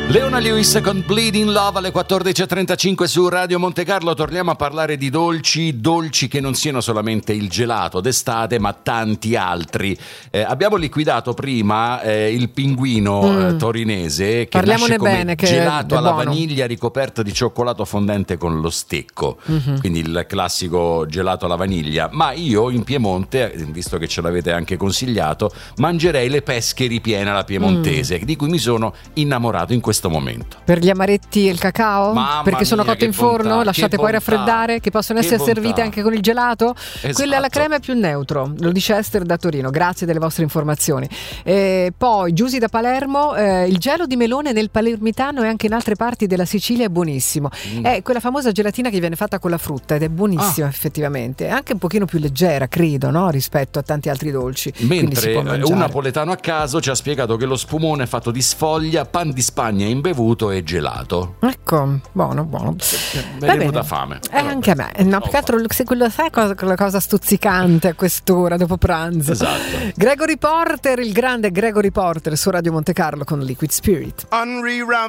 Leona Lewis con Bleeding Love alle 14.35 su Radio Monte Carlo. Torniamo a parlare di dolci che non siano solamente il gelato d'estate, ma tanti altri. Abbiamo liquidato prima il pinguino torinese, che parliamone nasce come bene, che gelato è alla buono. vaniglia ricoperto di cioccolato fondente con lo stecco, quindi il classico gelato alla vaniglia. Ma io in Piemonte, visto che ce l'avete anche consigliato, mangerei le pesche ripiene alla piemontese, di cui mi sono innamorato in questo momento. Per gli amaretti e il cacao? Mamma perché sono mia, cotte che in forno, bontà, lasciate che poi bontà, raffreddare, che possono che essere bontà. servite anche con il gelato. Esatto. Quella alla crema è più neutro, lo dice Esther da Torino, grazie delle vostre informazioni. Poi Giusy da Palermo, il gelo di melone nel palermitano e anche in altre parti della Sicilia è buonissimo. È quella famosa gelatina che viene fatta con la frutta ed è buonissima effettivamente, è anche un pochino più leggera, credo, no? Rispetto a tanti altri dolci. Quindi si Mentre può un mangiare. napoletano a caso ci ha spiegato che lo spumone è fatto di sfoglia, pan di Spagna imbevuto e gelato. Ecco, buono. Mi Va è venuta bene. fame. Anche a me. No, più che altro sai quella cosa stuzzicante a quest'ora dopo pranzo. Esatto. Gregory Porter, il grande Gregory Porter su Radio Monte Carlo con Liquid Spirit.